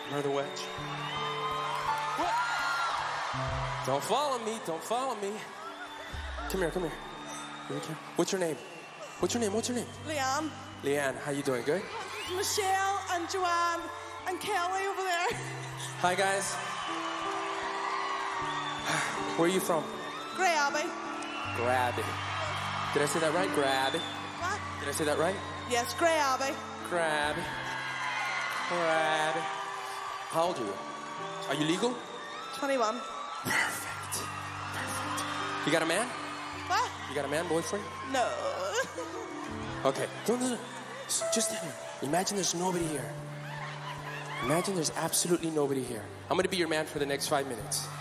Another wedge. What? Don't follow me. Don't follow me. Come here. Come here. What's your name? What's your name? Leanne. Leanne, how you doing? Good? Michelle and Joanne and Kelly over there. Hi, guys. Where are you from? Grey Abbey. Grabby. Did I say that right? Grabby. What? Did I say that right? Yes, Grey Abbey. Grabby. Grabby. How old are you? Are you legal? 21. Perfect. You got a man? What? You got a man, boyfriend? No. Okay. No. Just stand here. Imagine there's nobody here. Imagine there's absolutely nobody here. I'm going to be your man for the next 5 minutes.